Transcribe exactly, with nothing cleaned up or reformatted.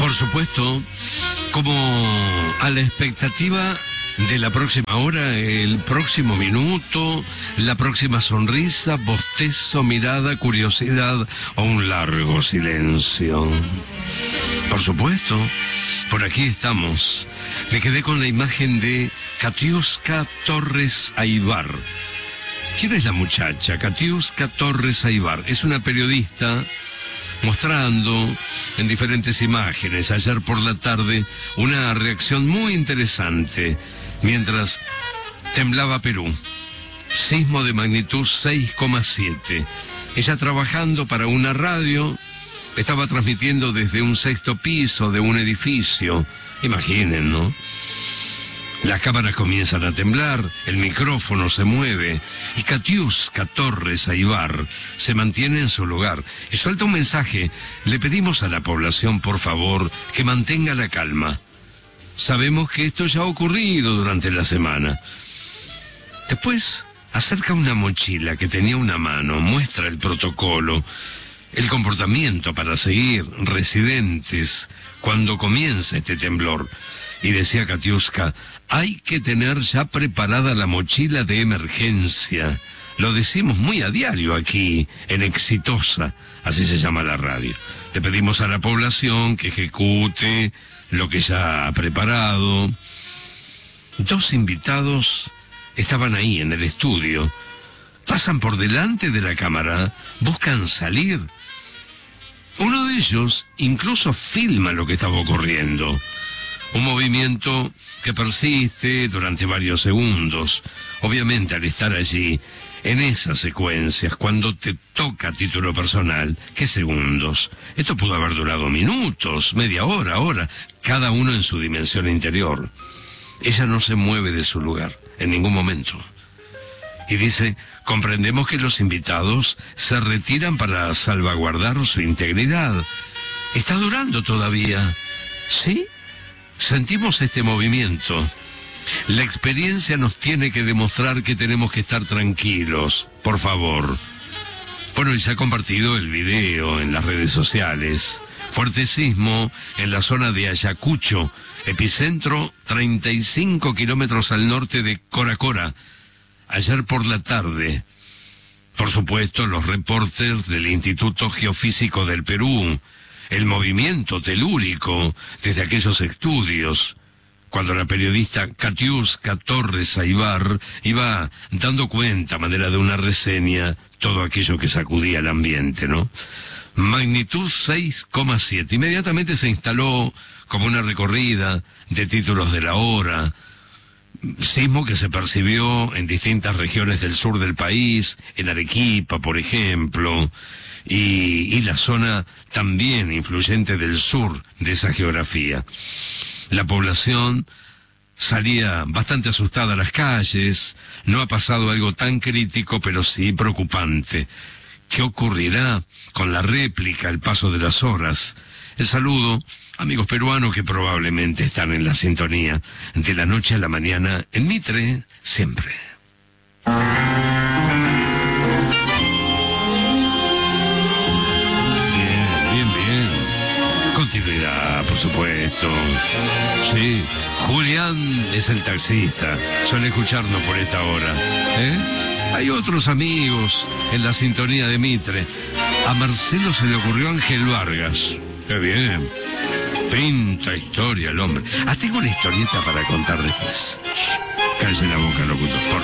Por supuesto, como a la expectativa de la próxima hora, el próximo minuto, la próxima sonrisa, bostezo, mirada, curiosidad o un largo silencio. Por supuesto, por aquí estamos. Me quedé con la imagen de Katiuska Torres Aybar. ¿Quién es la muchacha? Katiuska Torres Aybar. Es una periodista mostrando en diferentes imágenes ayer por la tarde una reacción muy interesante mientras temblaba Perú. Sismo de magnitud seis coma siete. Ella, trabajando para una radio, estaba transmitiendo desde un sexto piso de un edificio. Imaginen, ¿no? Las cámaras comienzan a temblar, el micrófono se mueve y Katiuska Torres Aybar se mantiene en su lugar y suelta un mensaje. Le pedimos a la población, por favor, que mantenga la calma. Sabemos que esto ya ha ocurrido durante la semana. Después acerca una mochila que tenía una mano, muestra el protocolo, el comportamiento para seguir residentes cuando comienza este temblor. Y decía Katiuska, hay que tener ya preparada la mochila de emergencia. Lo decimos muy a diario aquí, en Exitosa, así se llama la radio. Le pedimos a la población que ejecute lo que ya ha preparado. Dos invitados estaban ahí en el estudio. Pasan por delante de la cámara, buscan salir. Uno de ellos incluso filma lo que estaba ocurriendo. Un movimiento que persiste durante varios segundos. Obviamente, al estar allí, en esas secuencias, cuando te toca a título personal, ¿qué segundos? Esto pudo haber durado minutos, media hora, hora, cada uno en su dimensión interior. Ella no se mueve de su lugar, en ningún momento. Y dice, comprendemos que los invitados se retiran para salvaguardar su integridad. Está durando todavía, ¿sí? Sentimos este movimiento. La experiencia nos tiene que demostrar que tenemos que estar tranquilos, por favor. Bueno, y se ha compartido el video en las redes sociales. Fuerte sismo en la zona de Ayacucho, epicentro treinta y cinco kilómetros al norte de Coracora, ayer por la tarde. Por supuesto, los reporters del Instituto Geofísico del Perú, el movimiento telúrico desde aquellos estudios, cuando la periodista Katiuska Torres Aybar iba dando cuenta, a manera de una reseña, todo aquello que sacudía el ambiente, ¿no? Magnitud seis coma siete. Inmediatamente se instaló como una recorrida de títulos de la hora. Sismo que se percibió en distintas regiones del sur del país, en Arequipa, por ejemplo, y, y la zona también influyente del sur de esa geografía. La población salía bastante asustada a las calles. No ha pasado algo tan crítico, pero sí preocupante. ¿Qué ocurrirá con la réplica al paso de las horas? El saludo, amigos peruanos que probablemente están en la sintonía de la noche a la mañana en Mitre, siempre. Bien, bien, bien. Continuidad, por supuesto. Sí, Julián es el taxista. Suele escucharnos por esta hora, ¿eh? Hay otros amigos en la sintonía de Mitre. A Marcelo se le ocurrió Ángel Vargas. ¡Qué bien! Pinta historia el hombre. Ah, tengo una historieta para contar después.